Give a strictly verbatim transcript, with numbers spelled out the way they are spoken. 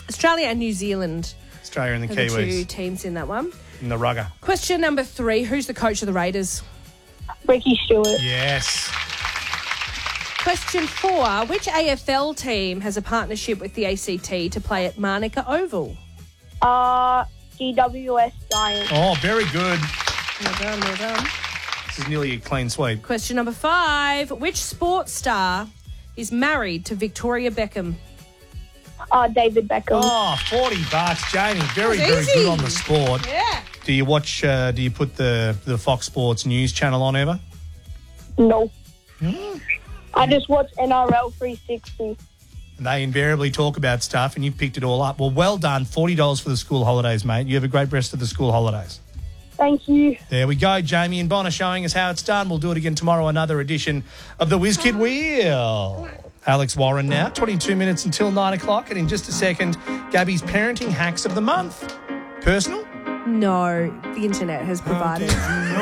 Australia and New Zealand Australia and the are the two Kiwis teams in that one. in the rugger. Question number three. Who's the coach of the Raiders? Ricky Stewart. Yes. Question four. Which A F L team has a partnership with the A C T to play at Manuka Oval? Uh, G W S Giants. Oh, very good. Well done, well done. This is nearly a clean sweep. Question number five. Which sports star is married to Victoria Beckham? Uh, David Beckham. Oh, forty bucks, Jamie. Very, That very was good easy. on the sport. Yeah. Do you watch, uh, do you put the, the Fox Sports News channel on ever? No. I just watch N R L three sixty. They invariably talk about stuff and you've picked it all up. Well, well done. forty dollars for the school holidays, mate. You have a great rest of the school holidays. Thank you. There we go. Jamie and Bonner showing us how it's done. We'll do it again tomorrow, another edition of the Whiz Kid Wheel. Alex Warren now, twenty-two minutes until nine o'clock. And in just a second, Gabby's parenting hacks of the month. Personal? No, the internet has provided.